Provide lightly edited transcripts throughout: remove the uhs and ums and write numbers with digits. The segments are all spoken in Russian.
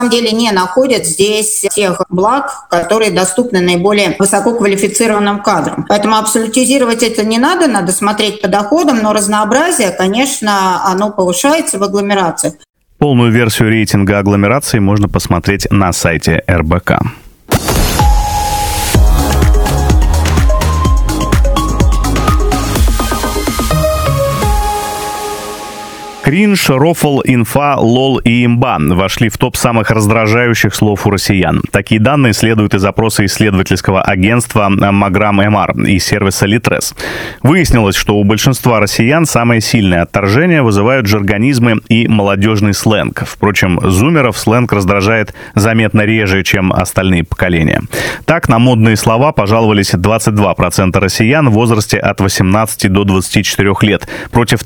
самом деле не находят здесь тех благ, которые доступны наиболее высококвалифицированным кадрам. Поэтому абсолютизировать это не надо, надо смотреть по доходам, но разнообразие, конечно, оно повышается в агломерациях. Полную версию рейтинга агломераций можно посмотреть на сайте РБК. Кринж, рофл, инфа, лол и имба вошли в топ самых раздражающих слов у россиян. Такие данные следуют из опроса исследовательского агентства Magram MR и сервиса Litres. Выяснилось, что у большинства россиян самое сильное отторжение вызывают жаргонизмы и молодежный сленг. Впрочем, зумеров сленг раздражает заметно реже, чем остальные поколения. Так, на модные слова пожаловались 22% россиян в возрасте от 18 до 24 лет, против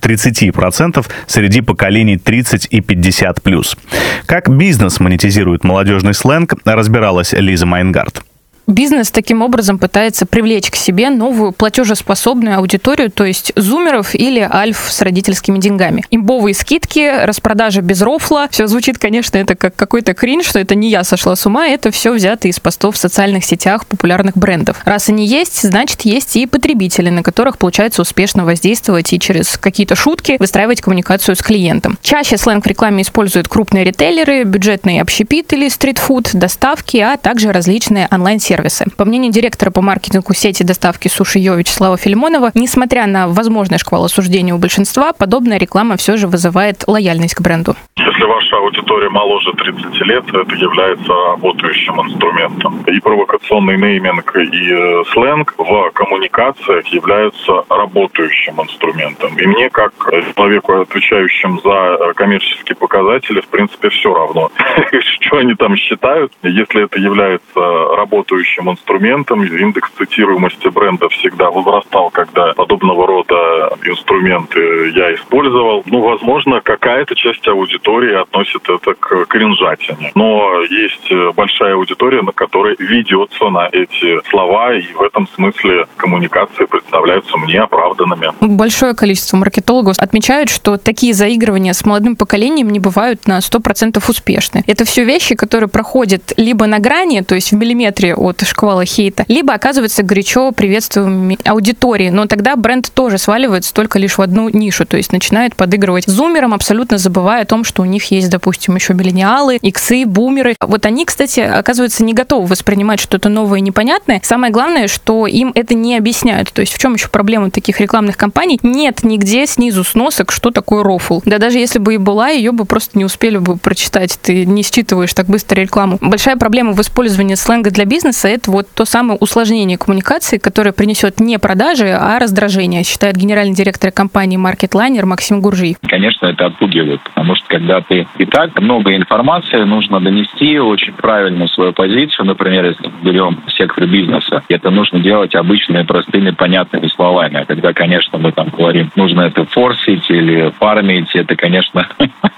30% среди поколений 30 и 50+. Как бизнес монетизирует молодежный сленг, разбиралась Лиза Майнгард. Бизнес таким образом пытается привлечь к себе новую платежеспособную аудиторию, то есть зумеров или альф с родительскими деньгами. Имбовые скидки, распродажа без рофла. Все звучит, конечно, это как какой-то кринж, что это не я сошла с ума, это все взято из постов в социальных сетях популярных брендов. Раз они есть, значит, есть и потребители, на которых получается успешно воздействовать и через какие-то шутки выстраивать коммуникацию с клиентом. Чаще сленг в рекламе используют крупные ритейлеры, бюджетные общепит или стритфуд, доставки, а также различные онлайн-сервисы. По мнению директора по маркетингу сети доставки Суши Йо Вячеслава Филимонова, несмотря на возможный шквал осуждения у большинства, подобная реклама все же вызывает лояльность к бренду. Если ваша аудитория моложе 30 лет, это является работающим инструментом. И провокационный нейминг, и сленг в коммуникациях являются работающим инструментом. И мне, как человеку, отвечающему за коммерческие показатели, в принципе, все равно, что они там считают. Если это является работающим инструментом, индекс цитируемости бренда всегда возрастал, когда подобного рода инструменты я использовал. Возможно, какая-то часть аудитории относит это к кринжатине. Но есть большая аудитория, на которой ведется на эти слова, и в этом смысле коммуникации представляются мне оправданными. Большое количество маркетологов отмечают, что такие заигрывания с молодым поколением не бывают на 100% успешны. Это все вещи, которые проходят либо на грани, то есть в миллиметре от шквала хейта, либо оказываются горячо приветствуемыми аудиторией, но тогда бренд тоже сваливается только лишь в одну нишу, то есть начинает подыгрывать зумерам, абсолютно забывая о том, что у них есть, допустим, еще миллениалы, иксы, бумеры. Вот они, кстати, оказывается, не готовы воспринимать что-то новое и непонятное. Самое главное, что им это не объясняют. То есть в чем еще проблема таких рекламных кампаний? Нет нигде снизу сносок, что такое рофл. Да даже если бы и была, ее бы просто не успели бы прочитать. Ты не считываешь так быстро рекламу. Большая проблема в использовании сленга для бизнеса — это вот то самое усложнение коммуникации, которое принесет не продажи, а раздражение, считает генеральный директор компании MarketLiner Максим Гуржиев. Конечно, это отпугивает, потому что когда ты и так много информации, нужно донести очень правильно свою позицию. Например, если берем сектор бизнеса, это нужно делать обычными, простыми, понятными словами. А когда, конечно, мы там говорим, нужно это форсить или фармить, это, конечно...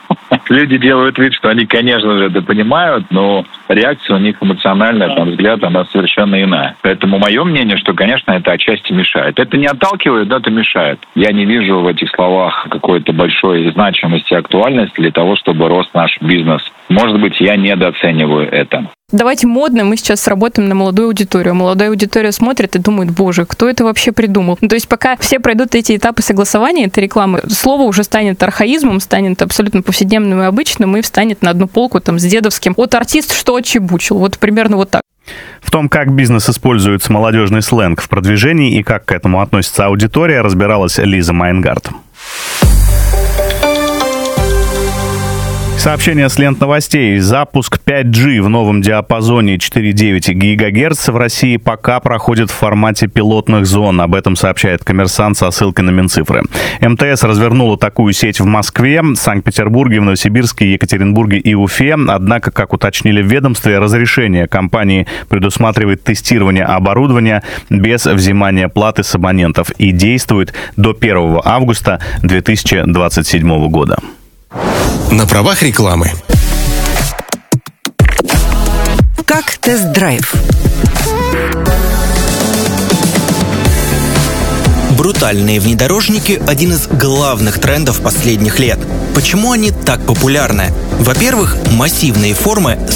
Люди делают вид, что они, конечно же, это понимают, но реакция у них эмоциональная, на взгляд, она совершенно иная. Поэтому мое мнение, что, конечно, это отчасти мешает. Это не отталкивает, это мешает. Я не вижу в этих словах какой-то большой значимости и актуальности для того, чтобы рос наш бизнес. Может быть, я недооцениваю это. Давайте модно, мы сейчас сработаем на молодую аудиторию. Молодая аудитория смотрит и думает, боже, кто это вообще придумал? То есть пока все пройдут эти этапы согласования этой рекламы, слово уже станет архаизмом, станет абсолютно повседневным и обычным, и встанет на одну полку там с дедовским. Вот артист что отчебучил, вот примерно вот так. В том, как бизнес использует молодежный сленг в продвижении и как к этому относится аудитория, разбиралась Лиза Майнгард. Сообщение с лент новостей. Запуск 5G в новом диапазоне 4,9 ГГц в России пока проходит в формате пилотных зон. Об этом сообщает «Коммерсант» со ссылкой на Минцифры. МТС развернула такую сеть в Москве, Санкт-Петербурге, в Новосибирске, Екатеринбурге и Уфе. Однако, как уточнили в ведомстве, разрешение компании предусматривает тестирование оборудования без взимания платы с абонентов и действует до 1 августа 2027 года. На правах рекламы. Как тест-драйв. Брутальные внедорожники – один из главных трендов последних лет. Почему они так популярны? Во-первых, массивные формы